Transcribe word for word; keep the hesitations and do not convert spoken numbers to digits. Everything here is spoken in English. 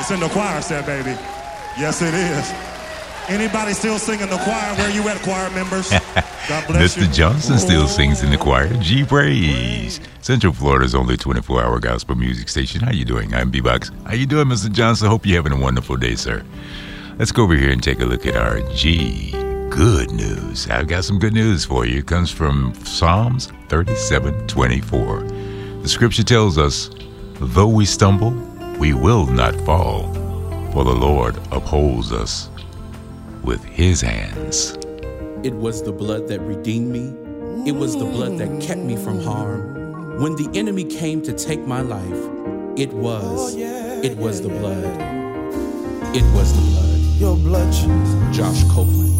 It's in the choir set, baby. Yes, it is. Anybody still singing the choir? Where you at, choir members? God bless Mister you. Johnson still sings in the choir. G Praise, Central Florida's only twenty-four hour gospel music station. How you doing? I'm B-Box. How you doing, Mister Johnson? Hope you're having a wonderful day, sir. Let's go over here and take a look at our G good news. I've got some good news for you. It comes from Psalms thirty-seven twenty-four. The scripture tells us, though we stumble, we will not fall, for the Lord upholds us with his hands. It was the blood that redeemed me. It was the blood that kept me from harm. When the enemy came to take my life, it was, it was the blood. It was the blood. Your blood, Jesus. Josh Copeland.